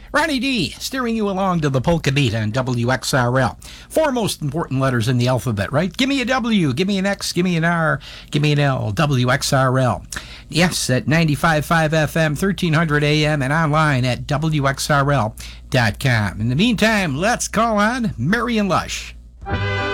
Ronnie D, steering you along to the polka beat on WXRL. Four most important letters in the alphabet, right? Give me a W, give me an X, give me an R, give me an L, WXRL. Yes, at 95.5 FM, 1300 AM, and online at WXRL.com. In the meantime, let's call on Marion Lush.